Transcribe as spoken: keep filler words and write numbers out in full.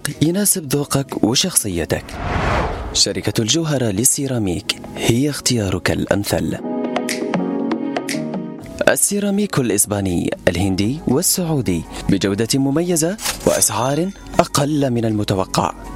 يناسب ذوقك وشخصيتك. شركة الجوهرة للسيراميك هي اختيارك الأمثل. السيراميك الإسباني، الهندي والسعودي بجودة مميزة وأسعار أقل من المتوقع.